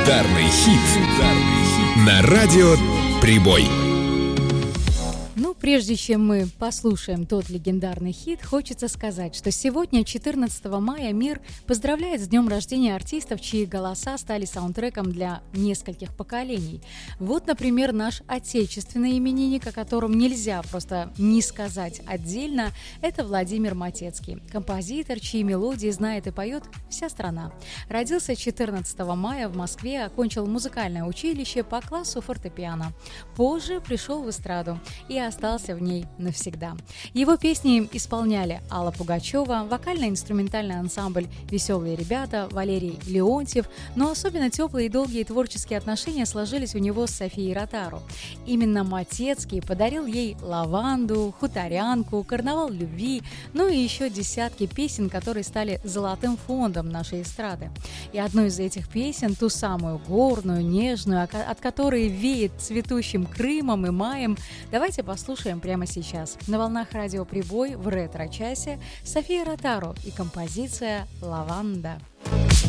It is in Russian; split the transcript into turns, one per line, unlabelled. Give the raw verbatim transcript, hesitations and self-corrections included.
Легендарный хит на радио «Прибой».
Ну, прежде чем мы послушаем тот легендарный хит, хочется сказать, что сегодня, четырнадцатого мая, мир поздравляет с днем рождения артистов, чьи голоса стали саундтреком для нескольких поколений. Вот, например, наш отечественный именинник, о котором нельзя просто не сказать отдельно, это Владимир Матецкий, композитор, чьи мелодии знает и поет вся страна. Родился четырнадцатого мая в Москве, окончил музыкальное училище по классу фортепиано. Позже пришел в эстраду и остался в ней навсегда. Его песни исполняли Алла Пугачева, вокально-инструментальный ансамбль «Веселые ребята», Валерий Леонтьев, но особенно теплые и долгие творческие отношения сложились у него с Софией Ротару. Именно Матецкий подарил ей «Лаванду», «Хуторянку», «Карнавал любви», ну и еще десятки песен, которые стали золотым фондом нашей эстрады. И одну из этих песен, ту самую горную, нежную, от которой веет цветущим Крымом и маем, давайте послушаем прямо сейчас. На волнах радио «Прибой» в ретро-часе София Ротару и композиция «Лаванда».